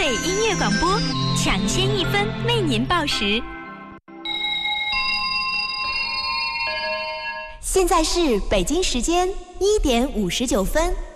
费音乐广播，抢先1分为您报时。 现在是北京时间1点59分。